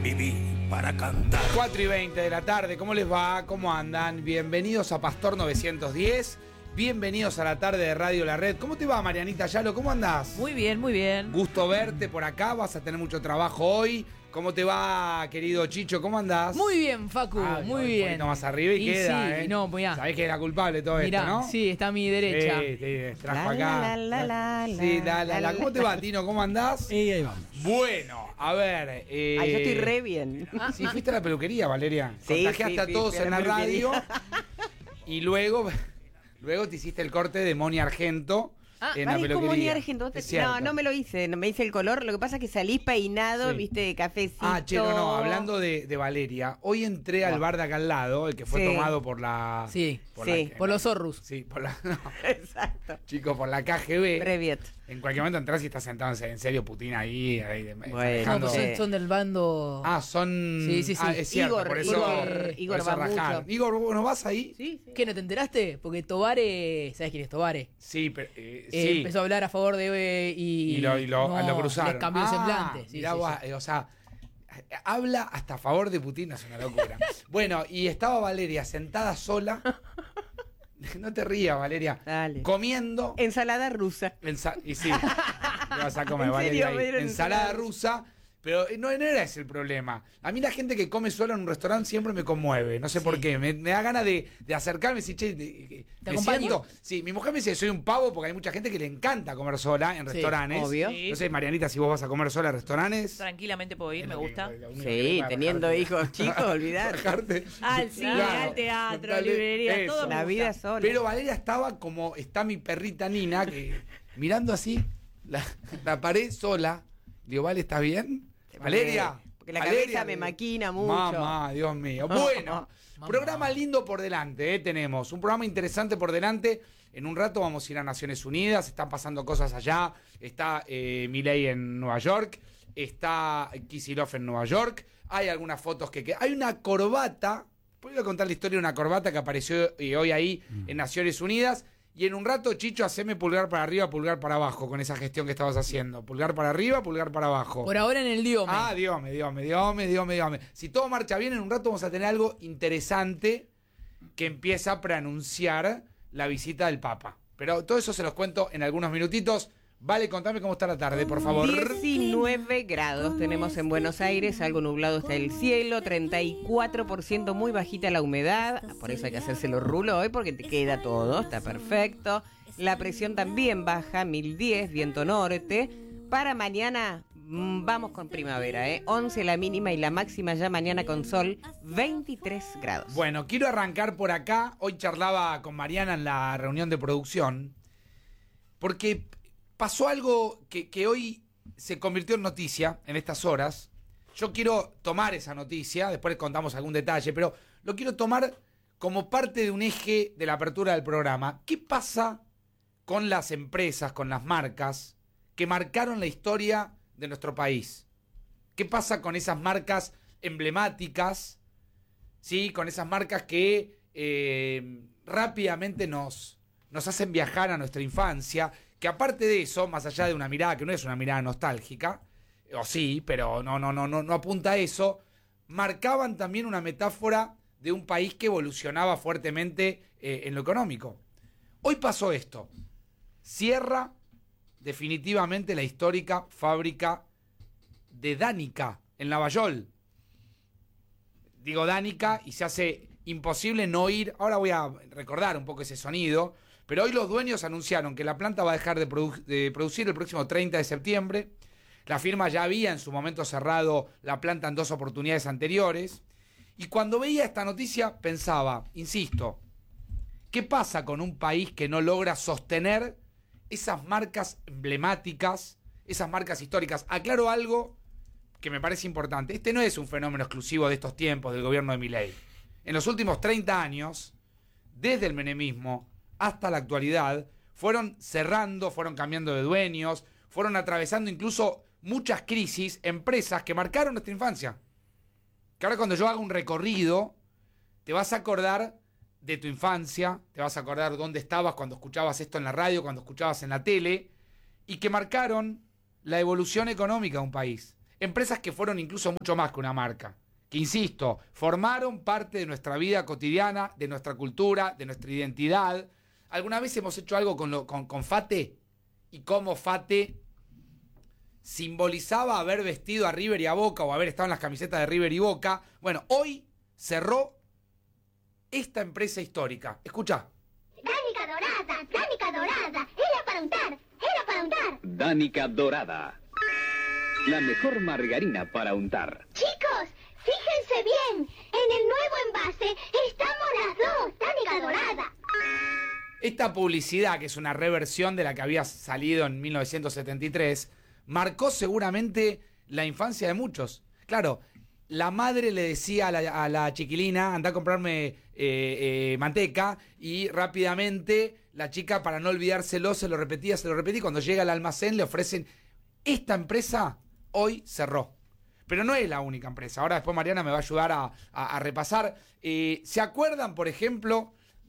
Viví para cantar. 4:20 de la tarde, ¿cómo les va? ¿Cómo andan? Bienvenidos a Pastor 910. Bienvenidos a la tarde de Radio La Red. ¿Cómo te va, Marianita Yalo? ¿Cómo andás? Muy bien, muy bien. Gusto verte por acá, vas a tener mucho trabajo hoy. ¿Cómo te va, querido Chicho? ¿Cómo andás? Muy bien, Facu, muy bien. Un poquito más arriba y queda, sí, no, mirá. Sabés que era culpable todo Mirá, esto, ¿no? sí, está a mi derecha. Sí, trajo acá. Sí, la. ¿Cómo te va, Tino? ¿Cómo andás? Y ahí vamos. Bueno, a ver. Ay, yo estoy re bien. Sí, fuiste a la peluquería, Valeria. Sí, Contagiaste a todos fui a en la la peluquería. radio. Y luego te hiciste el corte de Moni Argento en la Parezco peluquería. Moni Argento. Es cierto. No me lo hice, no me hice el color. Lo que pasa es que salí peinado, Sí. viste, de cafecito. Ah, che, no, hablando de Valeria, hoy entré al bar de acá al lado, el que fue Sí. tomado por la... Sí, sí, por los zorrus. Sí, por la... No, Exacto. chicos, por la KGB. Previet. En cualquier momento entras y estás sentado en serio, Putin ahí Bueno. No, dejando... pues son del bando. Ah, son... Sí, sí, sí. Ah, es cierto, Igor, por eso... Igor por eso va mucho. rajaron. Igor, ¿vos no vas ahí? ¿Sí? ¿Qué, no te enteraste? Porque Tobare, ¿sabes quién es Tobare? Sí, pero... sí. Empezó a hablar a favor de Y lo cruzaron. Les cambió el semblante. Sí, mirá sí, vos, sí. o sea, habla hasta a favor de Putin, es una locura. Bueno, y estaba Valeria sentada sola. No te rías, Valeria. Dale. Comiendo. Ensalada rusa. Y sí, ¿qué vas a comer, ¿En Valeria? serio? ahí? Me dieron Ensalada ensalada rusa. Pero no era ese el problema. A mí la gente que come sola en un restaurante siempre me conmueve. No sé por qué. Me da ganas de acercarme y decir, che, ¿Te me acompaño? siento. Sí, mi mujer me dice que soy un pavo porque hay mucha gente que le encanta comer sola en Sí, restaurantes. obvio. Sí. No sé, Marianita, si vos vas a comer sola en restaurantes. Tranquilamente puedo ir, me gusta. Sí, teniendo hijos chicos, olvidar. Al cine, al teatro, librería, todo me La gusta. vida sola. Pero Valeria estaba como está mi perrita Nina, que mirando así la pared sola. Digo, Vale, ¿estás bien? Valeria. Porque la Valeria, cabeza me maquina mucho. Mamá, Dios mío. Bueno, programa lindo por delante, tenemos. Un programa interesante por delante. En un rato vamos a ir a Naciones Unidas. Están pasando cosas allá. Está Milei en Nueva York. Está Kicillof en Nueva York. Hay algunas fotos que... Hay una corbata. Voy a contar la historia de una corbata que apareció hoy ahí en Naciones Unidas. Y en un rato, Chicho, haceme pulgar para arriba, pulgar para abajo con esa gestión que estabas haciendo. Pulgar para arriba, pulgar para abajo. Por ahora en el Diome. Ah, Diome. Si todo marcha bien, en un rato vamos a tener algo interesante que empieza a preanunciar la visita del Papa. Pero todo eso se los cuento en algunos minutitos. Vale, contame cómo está la tarde, por favor. 19 grados tenemos en Buenos Aires, algo nublado está el cielo, 34%, muy bajita la humedad, por eso hay que hacérselo rulo hoy porque te queda todo, está perfecto. La presión también baja, 1010, viento norte. Para mañana vamos con primavera, 11 la mínima y la máxima ya mañana con sol, 23 grados. Bueno, quiero arrancar por acá. Hoy charlaba con Mariana en la reunión de producción, porque pasó algo que hoy se convirtió en noticia en estas horas. Yo quiero tomar esa noticia, después les contamos algún detalle, pero lo quiero tomar como parte de un eje de la apertura del programa. ¿Qué pasa con las empresas, con las marcas que marcaron la historia de nuestro país? ¿Qué pasa con esas marcas emblemáticas? ¿Sí? Con esas marcas que rápidamente nos hacen viajar a nuestra infancia, que aparte de eso, más allá de una mirada que no es una mirada nostálgica, o sí, pero no apunta a eso, marcaban también una metáfora de un país que evolucionaba fuertemente en lo económico. Hoy pasó esto. Cierra definitivamente la histórica fábrica de Danica en Lavallol. Digo Danica y se hace imposible no ir. Ahora voy a recordar un poco ese sonido. Pero hoy los dueños anunciaron que la planta va a dejar de producir el próximo 30 de septiembre. La firma ya había en su momento cerrado la planta en 2 oportunidades anteriores. Y cuando veía esta noticia pensaba, insisto, ¿qué pasa con un país que no logra sostener esas marcas emblemáticas, esas marcas históricas? Aclaro algo que me parece importante. Este no es un fenómeno exclusivo de estos tiempos del gobierno de Milei. En los últimos 30 años, desde el menemismo hasta la actualidad, fueron cerrando, fueron cambiando de dueños, fueron atravesando incluso muchas crisis, empresas que marcaron nuestra infancia. Que ahora cuando yo haga un recorrido, te vas a acordar de tu infancia, te vas a acordar dónde estabas cuando escuchabas esto en la radio, cuando escuchabas en la tele, y que marcaron la evolución económica de un país. Empresas que fueron incluso mucho más que una marca. Que, insisto, formaron parte de nuestra vida cotidiana, de nuestra cultura, de nuestra identidad. ¿Alguna vez hemos hecho algo con Fate? Y cómo Fate simbolizaba haber vestido a River y a Boca, o haber estado en las camisetas de River y Boca. Bueno, hoy cerró esta empresa histórica. Escucha. Danica dorada, era para untar. Danica dorada, la mejor margarina para untar. Chicos, fíjense bien, en el nuevo envase estamos las dos, Danica dorada. Esta publicidad, que es una reversión de la que había salido en 1973, marcó seguramente la infancia de muchos. Claro, la madre le decía a la chiquilina, anda a comprarme manteca, y rápidamente la chica, para no olvidárselo, se lo repetía, y cuando llega al almacén le ofrecen. Esta empresa hoy cerró. Pero no es la única empresa. Ahora después Mariana me va a ayudar a repasar. ¿Se acuerdan, por ejemplo,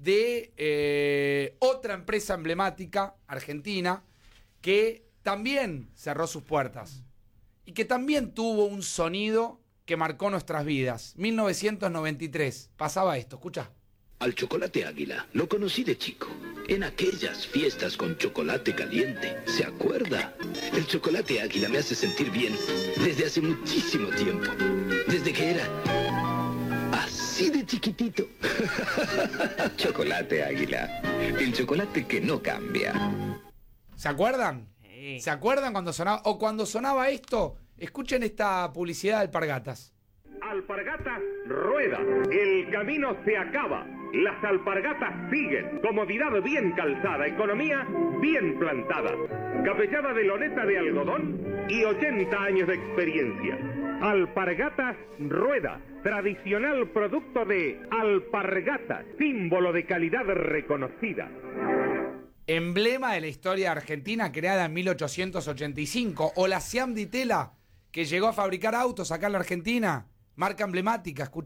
de otra empresa emblemática argentina que también cerró sus puertas y que también tuvo un sonido que marcó nuestras vidas? 1993. Pasaba esto, escucha. Al chocolate Águila lo conocí de chico, en aquellas fiestas con chocolate caliente. ¿Se acuerda? El chocolate Águila me hace sentir bien desde hace muchísimo tiempo. Desde que era así de chiquitito. Chocolate Águila, el chocolate que no cambia. ¿Se acuerdan? Sí. ¿Se acuerdan cuando sonaba? O cuando sonaba esto, escuchen esta publicidad de Alpargatas. Alpargatas rueda, el camino se acaba, las alpargatas siguen, comodidad bien calzada, economía bien plantada, capellada de loneta de algodón y 80 años de experiencia. Alpargatas rueda, tradicional producto de Alpargatas, símbolo de calidad reconocida. Emblema de la historia argentina, creada en 1885, o la Siam Di Tela, que llegó a fabricar autos acá en la Argentina, marca emblemática. Escucha.